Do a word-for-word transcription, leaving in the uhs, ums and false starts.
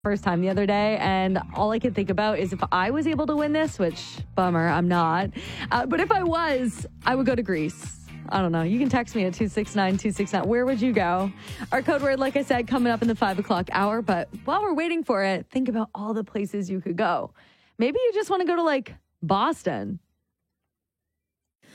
first time the other day, and all I could think about is if I was able to win this, which, bummer, I'm not. Uh, but if I was, I would go to Greece. I don't know. You can text me at two six nine two six nine. Where would you go? Our code word, like I said, coming up in the five o'clock hour. But while we're waiting for it, think about all the places you could go. Maybe you just want to go to, like, Boston.